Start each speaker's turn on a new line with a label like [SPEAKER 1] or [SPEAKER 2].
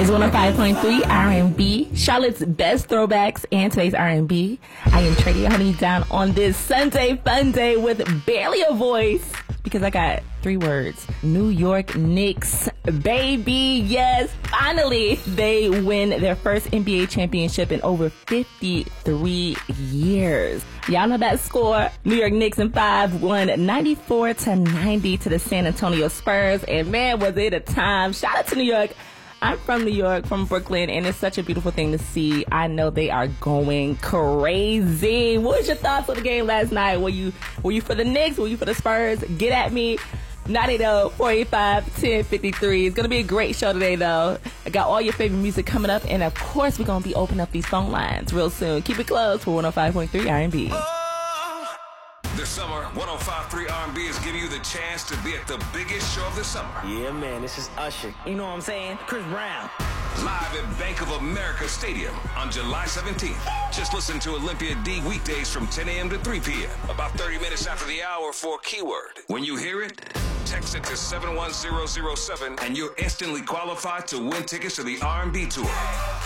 [SPEAKER 1] is 105.3 R&B, Charlotte's best throwbacks and today's R&B. I am Trady hunting you down on this Sunday fun day with barely a voice because I got 3 words. New York Knicks, baby. Yes, finally they win their first NBA championship in over 53 years. Y'all know that score. New York Knicks in 5 won 94-90 to the San Antonio Spurs. And man, was it a time. Shout out to New York. I'm from New York, from Brooklyn, and it's such a beautiful thing to see. I know they are going crazy. What was your thoughts on the game last night? Were you for the Knicks? Were you for the Spurs? Get at me. 980-485-1053. It's going to be a great show today, though. I got all your favorite music coming up, and of course, we're going to be opening up these phone lines real soon. Keep it close for 105.3 R&B.
[SPEAKER 2] This summer, 105.3 R&B is giving you the chance to be at the biggest show of the summer.
[SPEAKER 3] Yeah, man, this is Usher. You know what I'm saying? Chris Brown.
[SPEAKER 2] Live at Bank of America Stadium on July 17th. Just listen to Olympia D weekdays from 10 a.m. to 3 p.m. About 30 minutes after the hour for a keyword. When you hear it, text it to 71007 and you're instantly qualified to win tickets to the R&B tour.